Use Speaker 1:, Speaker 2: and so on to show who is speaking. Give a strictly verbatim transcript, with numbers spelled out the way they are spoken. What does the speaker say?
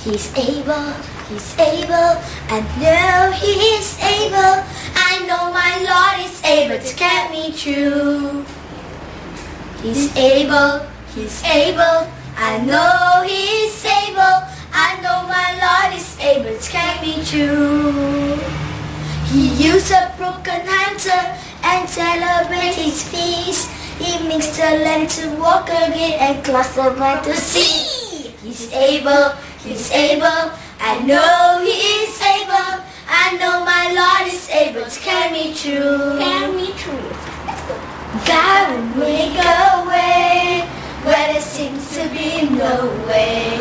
Speaker 1: He's able, He's able, I know He is able. I know my Lord is able to carry me through. He's able, He's able, I know He is able. I know my Lord is able to carry me through. He used a broken hunter and celebrate His feast. He makes the land to walk again and cross the right to sea. He's able, He's able, I know He is able. I know my Lord is able to carry me through.
Speaker 2: Carry me through.
Speaker 1: God will make a way where there seems to be no way.